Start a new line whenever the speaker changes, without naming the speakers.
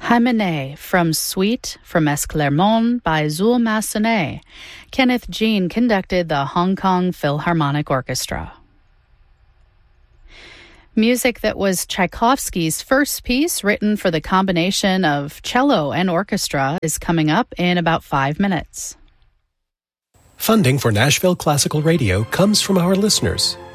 Hymenae from Suite from Esclarmonde by Zuul Massenet. Kenneth Jean conducted the Hong Kong Philharmonic Orchestra. Music that was Tchaikovsky's first piece written for the combination of cello and orchestra is coming up in about 5 minutes.
Funding for Nashville Classical Radio comes from our listeners.